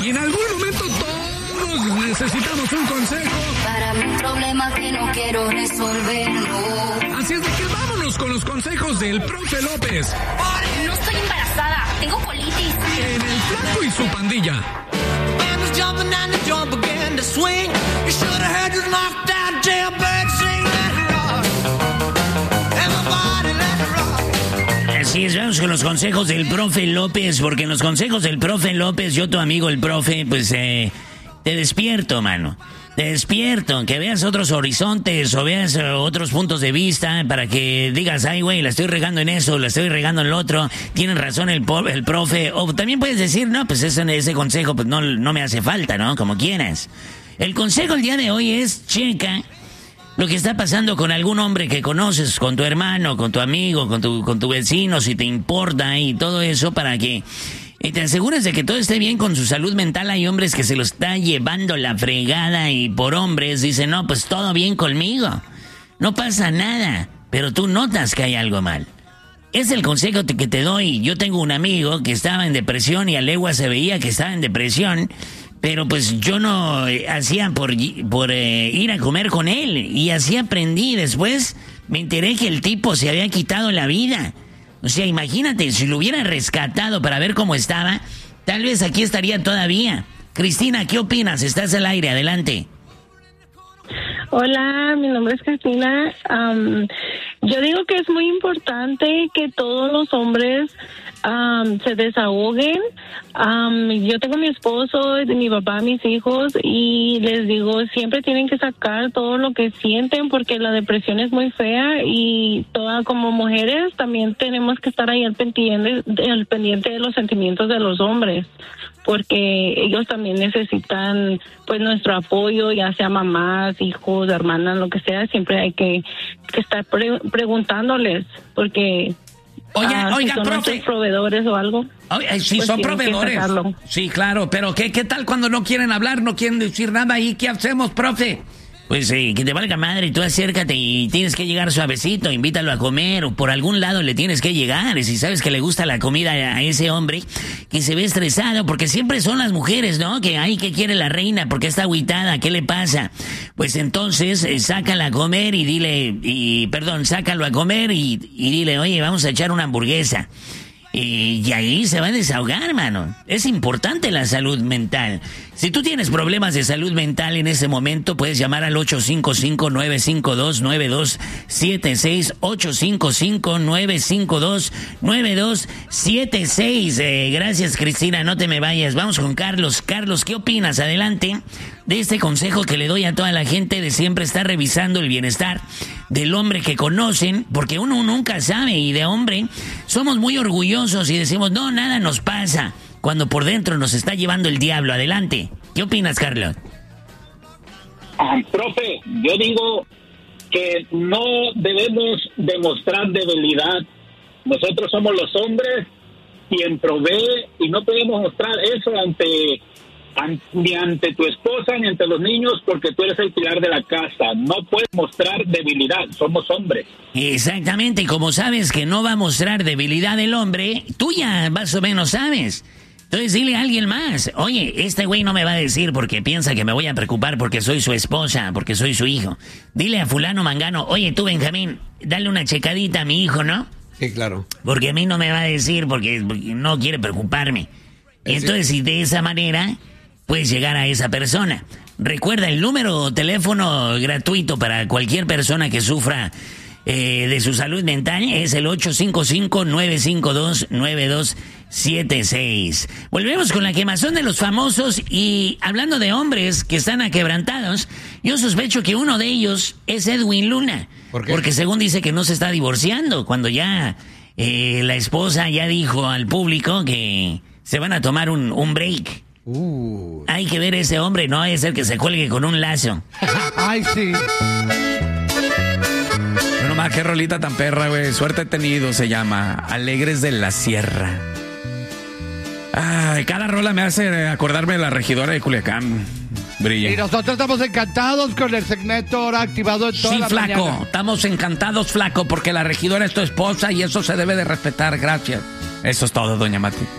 Y en algún momento todos necesitamos un consejo. Para un problema que no quiero resolver, no. Así es de que vámonos con los consejos del profe López. No estoy embarazada, tengo colitis. En El Flaco y su pandilla. Así es, vamos con los consejos del profe López, porque en los consejos del profe López, yo tu amigo el profe, pues te despierto, mano. Te despierto, que veas otros horizontes o veas otros puntos de vista para que digas, ay, güey, la estoy regando en eso, la estoy regando en lo otro, tienen razón el profe. O también puedes decir, no, pues ese consejo pues no me hace falta, ¿no? Como quieras. El consejo el día de hoy es, checa lo que está pasando con algún hombre que conoces, con tu hermano, con tu amigo, con tu vecino, si te importa y todo eso, para que te asegures de que todo esté bien con su salud mental. Hay hombres que se lo está llevando la fregada y por hombres dicen, no, pues todo bien conmigo, no pasa nada, pero tú notas que hay algo mal. Es el consejo que te doy. Yo tengo un amigo que estaba en depresión y a legua se veía que estaba en depresión, pero pues yo no hacía por ir a comer con él, y así aprendí. Después me enteré que el tipo se había quitado la vida. O sea, imagínate, si lo hubiera rescatado para ver cómo estaba, tal vez aquí estaría todavía. Cristina, ¿qué opinas? Estás al aire, adelante. Hola, mi nombre es Cristina. Yo digo que es muy importante que todos los hombres se desahoguen. Yo tengo mi esposo, mi papá, mis hijos, y les digo, siempre tienen que sacar todo lo que sienten, porque la depresión es muy fea, y todas como mujeres también tenemos que estar ahí al pendiente de los sentimientos de los hombres, porque ellos también necesitan pues nuestro apoyo, ya sea mamás, hijos, hermanas, lo que sea. Siempre hay que estar preguntándoles, porque Oiga, si son profe, proveedores o algo. Sí, pues son tienen que proveedores. sacarlo. Sí, claro, pero ¿qué tal cuando no quieren hablar, no quieren decir nada? ¿Y qué hacemos, profe? Pues que te valga madre, tú acércate y tienes que llegar suavecito, invítalo a comer, o por algún lado le tienes que llegar. Y si sabes que le gusta la comida a ese hombre que se ve estresado, porque siempre son las mujeres, ¿no? Que ay, ¿qué quiere la reina? ¿Por qué está agüitada? ¿Qué le pasa? Pues entonces sácala a comer sácalo a comer y dile, oye, vamos a echar una hamburguesa. Y ahí se va a desahogar, mano. Es importante la salud mental. Si tú tienes problemas de salud mental en ese momento, puedes llamar al 855-952-9276. 855-952-9276. Gracias, Cristina, no te me vayas. Vamos con Carlos. Carlos, ¿qué opinas? Adelante. De este consejo que le doy a toda la gente de siempre estar revisando el bienestar del hombre que conocen, porque uno nunca sabe, y de hombre somos muy orgullosos y decimos, no, nada nos pasa, cuando por dentro nos está llevando el diablo. Adelante. ¿Qué opinas, Carlos? Profe, yo digo que no debemos demostrar debilidad. Nosotros somos los hombres quien provee, y no podemos mostrar eso ni ante tu esposa ni ante los niños, porque tú eres el pilar de la casa. No puedes mostrar debilidad, somos hombres. Exactamente, y como sabes que no va a mostrar debilidad el hombre, tú ya más o menos sabes. Entonces dile a alguien más, oye, este güey no me va a decir porque piensa que me voy a preocupar porque soy su esposa, porque soy su hijo. Dile a fulano mangano, oye tú, Benjamín, dale una checadita a mi hijo, ¿no? Sí, claro. Porque a mí no me va a decir porque no quiere preocuparme. Entonces, si de esa manera puedes llegar a esa persona. Recuerda, el número teléfono gratuito para cualquier persona que sufra de su salud mental es el 855-952-9276. Volvemos con la quemazón de los famosos, y hablando de hombres que están aquebrantados, yo sospecho que uno de ellos es Edwin Luna. ¿Por qué? Porque según dice que no se está divorciando, cuando ya la esposa ya dijo al público que se van a tomar un break. Hay que ver ese hombre, no es el que se cuelgue con un lazo. Ay, sí. Bueno, más qué rolita tan perra, güey. Suerte he tenido, se llama Alegres de la Sierra. Ay, cada rola me hace acordarme de la regidora de Culiacán. Brilla. Y nosotros estamos encantados con el segmento ahora activado en toda Sí, la flaco, mañana. estamos encantados, flaco, porque la regidora es tu esposa y eso se debe de respetar. Gracias. Eso es todo, doña Mati.